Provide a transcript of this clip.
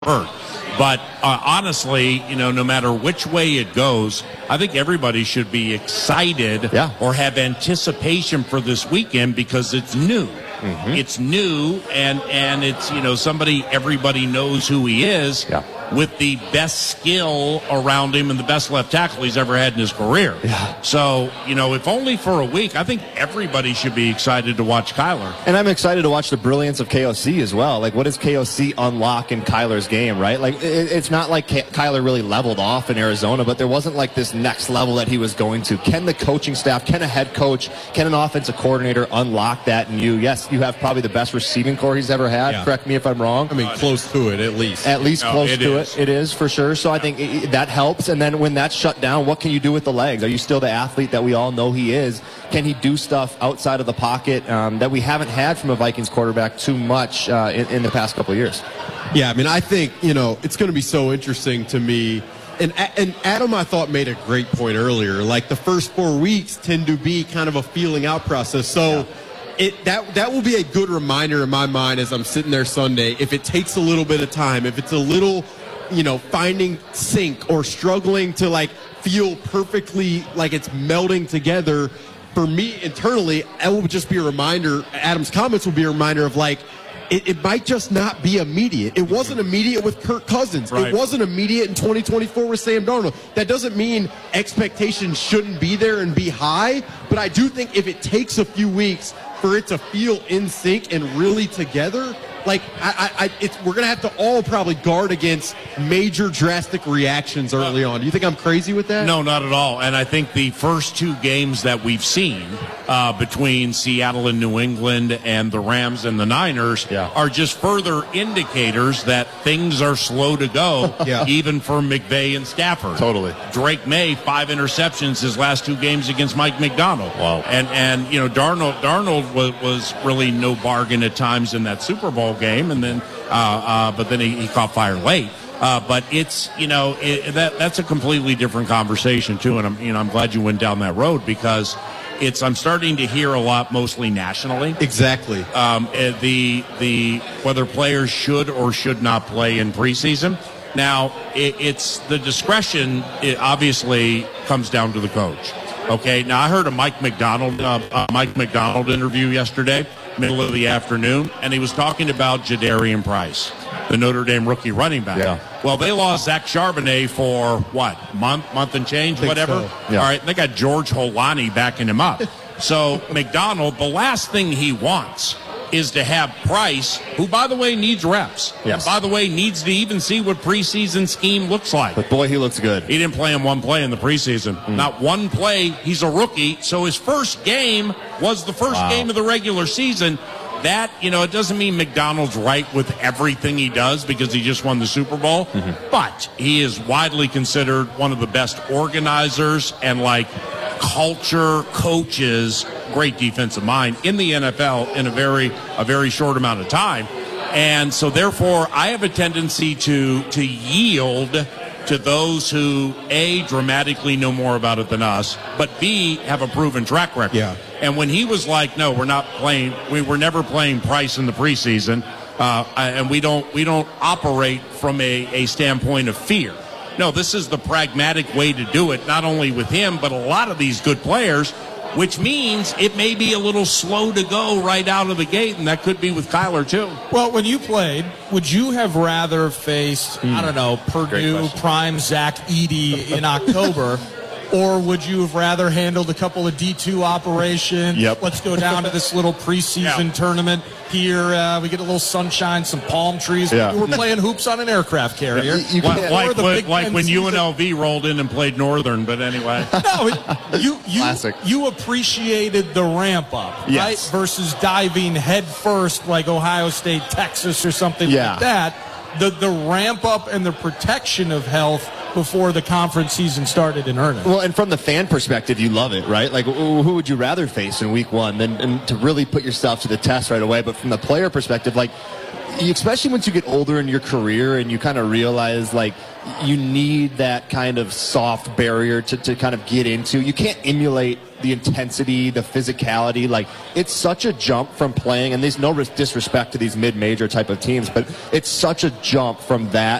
hurt. But honestly, no matter which way it goes, I think everybody should be excited or have anticipation for this weekend because it's new. Mm-hmm. It's new, and it's, somebody, everybody knows who he is with the best skill around him and the best left tackle he's ever had in his career. Yeah. So, if only for a week, I think everybody should be excited to watch Kyler. And I'm excited to watch the brilliance of KOC as well. Like, what does KOC unlock in Kyler's game, right? Like, it's not like Kyler really leveled off in Arizona, but there wasn't like this next level that he was going to. Can the coaching staff, can a head coach, can an offensive coordinator unlock that in you? Yes, you have probably the best receiving core he's ever had. Yeah. Correct me if I'm wrong. I mean, close to it, at least. At least close to it. It is, for sure. So I think that helps. And then when that's shut down, what can you do with the legs? Are you still the athlete that we all know he is? Can he do stuff outside of the pocket that we haven't had from a Vikings quarterback too much in the past couple of years? Yeah, I mean, I think, it's going to be so interesting to me. And Adam, I thought, made a great point earlier. Like, the first 4 weeks tend to be kind of a feeling out process. So that will be a good reminder in my mind as I'm sitting there Sunday. If it takes a little bit of time, if it's a little, finding sync or struggling to, like, feel perfectly like it's melding together, for me internally, it will just be a reminder. Adam's comments will be a reminder of, like, it might just not be immediate. It wasn't immediate with Kirk Cousins. Right. It wasn't immediate in 2024 with Sam Darnold. That doesn't mean expectations shouldn't be there and be high, but I do think if it takes a few weeks for it to feel in sync and really together, like, we're going to have to all probably guard against major drastic reactions early on. Do you think I'm crazy with that? No, not at all. And I think the first two games that we've seen between Seattle and New England and the Rams and the Niners are just further indicators that things are slow to go, even for McVay and Stafford. Totally. Drake May, 5 interceptions his last 2 games against Mike McDonald. Wow. And Darnold was really no bargain at times in that Super Bowl game, and then but then he caught fire late. But it's that's a completely different conversation too, and I'm glad you went down that road because I'm starting to hear a lot, mostly nationally. Exactly. The whether players should or should not play in preseason. Now it's the discretion. It obviously comes down to the coach. Okay. Now I heard a Mike McDonald interview yesterday, middle of the afternoon, and he was talking about Jadarian Price, the Notre Dame rookie running back. Yeah. Well, they lost Zach Charbonnet for what, month and change, whatever. So. Yeah. All right, they got George Holani backing him up. So McDonald, the last thing he wants is to have Price, who, by the way, needs reps. Yes. And by the way, needs to even see what preseason scheme looks like. But boy, he looks good. He didn't play in one play in the preseason. Not one play. He's a rookie. So his first game was the first game of the regular season. That, it doesn't mean McDonald's right with everything he does because he just won the Super Bowl. Mm-hmm. But he is widely considered one of the best organizers and, like, culture coaches, great defensive mind in the NFL in a very short amount of time. And so therefore I have a tendency to yield to those who A, dramatically know more about it than us, but B, have a proven track record. Yeah. And when he was like, no, we're not playing, we were never playing Price in the preseason, and we don't operate from a standpoint of fear. No, this is the pragmatic way to do it, not only with him, but a lot of these good players, which means it may be a little slow to go right out of the gate, and that could be with Kyler, too. Well, when you played, would you have rather faced, Purdue, prime Zach Edey in October, or would you have rather handled a couple of D2 operations? Yep. Let's go down to this little preseason tournament here. We get a little sunshine, some palm trees. Yeah. We're playing hoops on an aircraft carrier. Like when UNLV rolled in and played Northern, but anyway. No, Classic. you appreciated the ramp up, right? Versus diving head first like Ohio State, Texas, or something like that. The ramp up and the protection of health before the conference season started in earnest. Well, and from the fan perspective, you love it, right? Like, who would you rather face in week one than to really put yourself to the test right away? But from the player perspective, like, especially once you get older in your career and you kind of realize, like, you need that kind of soft barrier to kind of get into. You can't emulate the intensity, the physicality. Like, it's such a jump from playing, and there's no disrespect to these mid-major type of teams, but it's such a jump from that